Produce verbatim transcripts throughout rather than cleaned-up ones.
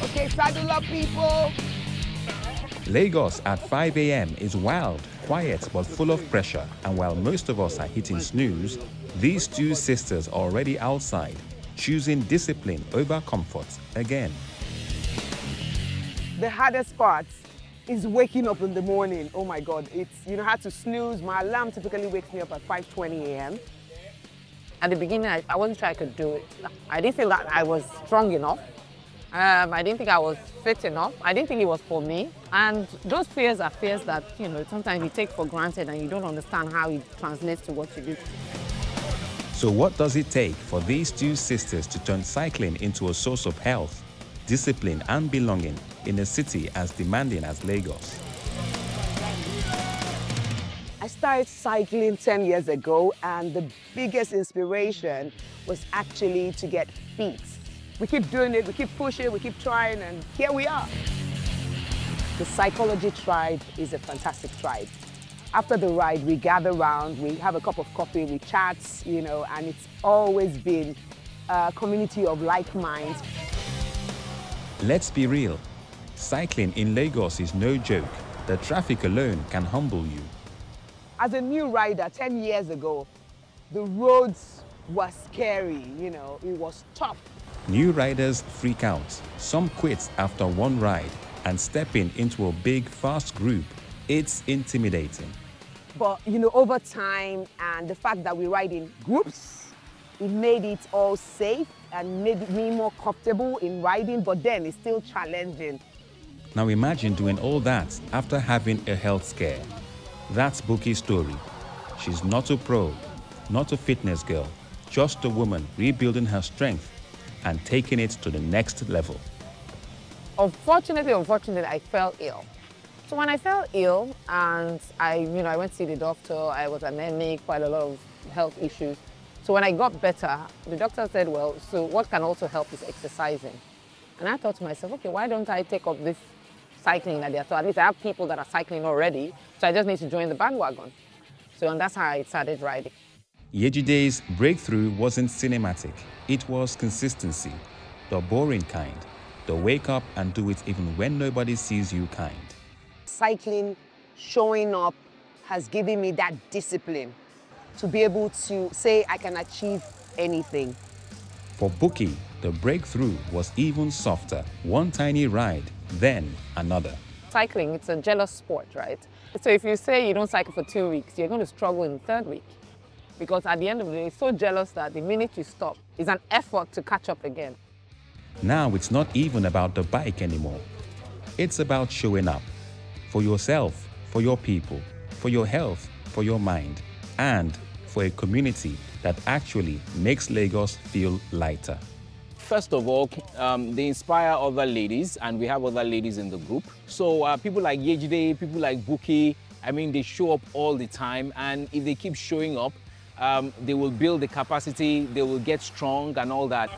Okay, saddle up, people. Lagos at five a m is wild, quiet, but full of pressure. And while most of us are hitting snooze, these two sisters are already outside, choosing discipline over comfort again. The hardest part is waking up in the morning. Oh my God, it's, you know, I had to snooze. My alarm typically wakes me up at five twenty a m At the beginning, I, I wasn't sure I could do it. I didn't feel that I was strong enough. Um, I didn't think I was fit enough. I didn't think it was for me. And those fears are fears that, you know, sometimes you take for granted and you don't understand how it translates to what you do. So what does it take for these two sisters to turn cycling into a source of health, discipline and belonging in a city as demanding as Lagos? I started cycling ten years ago, and the biggest inspiration was actually to get fit. We keep doing it, we keep pushing, we keep trying, and here we are. The Psychology Tribe is a fantastic tribe. After the ride, we gather around, we have a cup of coffee, we chat, you know, and it's always been a community of like minds. Let's be real. Cycling in Lagos is no joke. The traffic alone can humble you. As a new rider ten years ago, the roads were scary, you know, it was tough. New riders freak out. Some quit after one ride, and stepping into a big, fast group, it's intimidating. But, you know, over time and the fact that we ride in groups, it made it all safe and made me more comfortable in riding, but then it's still challenging. Now imagine doing all that after having a health scare. That's Buki's story. She's not a pro, not a fitness girl, just a woman rebuilding her strength and taking it to the next level. Unfortunately, unfortunately, I fell ill. So when I fell ill and I, you know, I went to see the doctor, I was anemic, quite a lot of health issues. So when I got better, the doctor said, well, so what can also help is exercising. And I thought to myself, okay, why don't I take up this cycling idea? So at least I have people that are cycling already, so I just need to join the bandwagon. So and that's how I started riding. Yejide's breakthrough wasn't cinematic. It was consistency, the boring kind, the wake up and do it even when nobody sees you kind. Cycling, showing up, has given me that discipline to be able to say I can achieve anything. For Buki, the breakthrough was even softer. One tiny ride, then another. Cycling, it's a jealous sport, right? So if you say you don't cycle for two weeks, you're going to struggle in the third week. Because at the end of the day, it's so jealous that the minute you stop, it's an effort to catch up again. Now it's not even about the bike anymore. It's about showing up for yourself, for your people, for your health, for your mind, and for a community that actually makes Lagos feel lighter. First of all, um, they inspire other ladies, and we have other ladies in the group. So uh, people like Yejide, people like Buki, I mean, they show up all the time, and if they keep showing up, um, they will build the capacity, they will get strong and all that.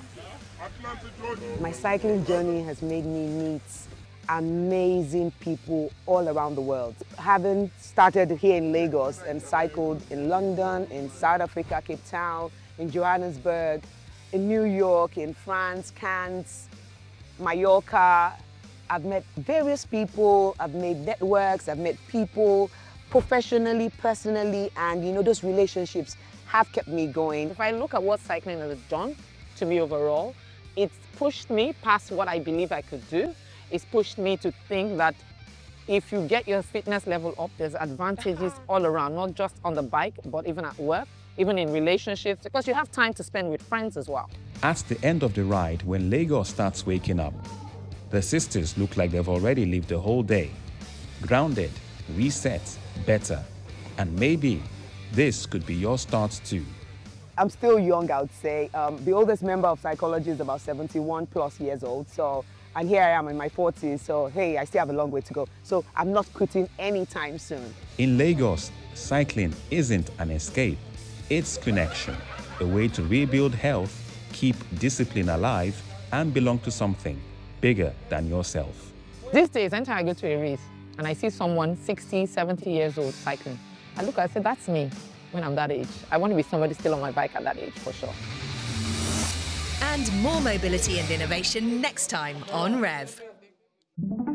My cycling journey has made me meet amazing people all around the world. Having started here in Lagos and cycled in London, in South Africa, Cape Town, in Johannesburg, in New York, in France, Cannes, Mallorca. I've met various people, I've made networks, I've met people professionally, personally, and you know, those relationships have kept me going. If I look at what cycling has done to me overall, it's pushed me past what I believe I could do. It's pushed me to think that if you get your fitness level up, there's advantages all around, not just on the bike, but even at work, even in relationships, because you have time to spend with friends as well. At the end of the ride, when Lagos starts waking up, the sisters look like they've already lived the whole day. Grounded, reset, better. And maybe this could be your start too. I'm still young, I would say. Um, the oldest member of Psychology is about seventy-one plus years old. So, and here I am in my forties. So, hey, I still have a long way to go. So I'm not quitting anytime soon. In Lagos, cycling isn't an escape. It's connection, a way to rebuild health, keep discipline alive, and belong to something bigger than yourself. These days, anytime I go to a race and I see someone sixty, seventy years old cycling, I look, I say, that's me when I'm that age. I want to be somebody still on my bike at that age, for sure. And more mobility and innovation next time on Rev.